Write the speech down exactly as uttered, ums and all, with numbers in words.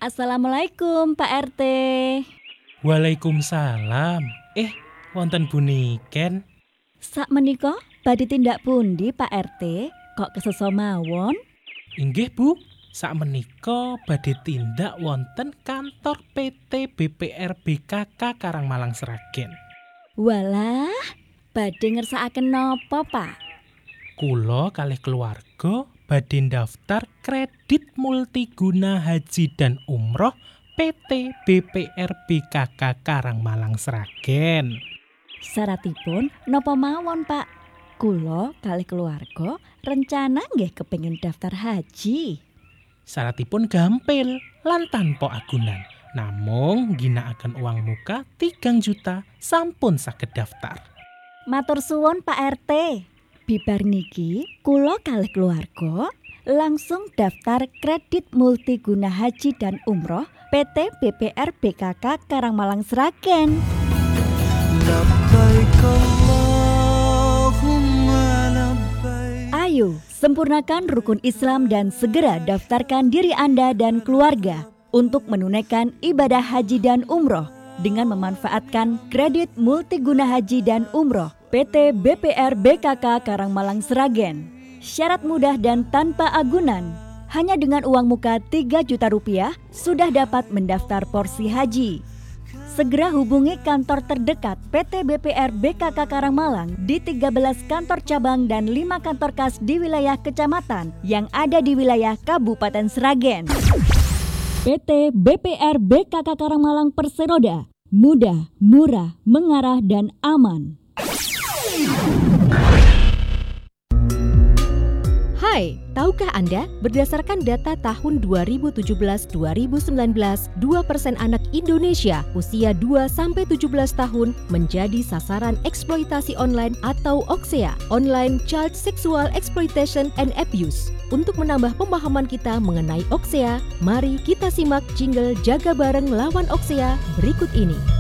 Assalamualaikum Pak R T. Waalaikumsalam. Eh, wonten Bu Niken. Sakmenika badhe tindak pundi Pak R T? Kok kesesa mawon? Inggih Bu, sakmenika badhe tindak wonten kantor P T B P R B K K Karangmalang Sragen. Walah, badhe ngersakaken napa Pak? Kula kalih keluarga badhe daftar kredit multiguna haji dan umroh P T B P R B K K Karangmalang Sragen. Syaratipun napa mawon Pak? Kula kalih keluarga rencana nggih kepengin daftar haji. Syaratipun gampil lan tanpa agunan. Namung ginakaken uang muka tigang juta sampun saged daftar. Matur suwun Pak R T. Bibar niki kula kalih keluarga langsung daftar kredit multiguna haji dan umroh P T B P R B K K Karangmalang Sragen. Ayo, sempurnakan rukun Islam dan segera daftarkan diri Anda dan keluarga untuk menunaikan ibadah haji dan umroh dengan memanfaatkan kredit multiguna haji dan umroh P T B P R B K K Karangmalang Sragen. Syarat mudah dan tanpa agunan. Hanya dengan uang muka tiga juta rupiah sudah dapat mendaftar porsi haji. Segera hubungi kantor terdekat P T B P R B K K Karangmalang di tiga belas kantor cabang dan lima kantor kas di wilayah kecamatan yang ada di wilayah Kabupaten Sragen. P T B P R B K K Karangmalang Perseroda, mudah, murah, mengarah, dan aman. Hai, tahukah Anda berdasarkan data tahun dua ribu tujuh belas dua ribu sembilan belas, dua persen anak Indonesia usia dua sampai tujuh belas tahun menjadi sasaran eksploitasi online atau O X E A, Online Child Sexual Exploitation and Abuse. Untuk menambah pemahaman kita mengenai O X E A, mari kita simak jingle Jaga Bareng Lawan O X E A berikut ini.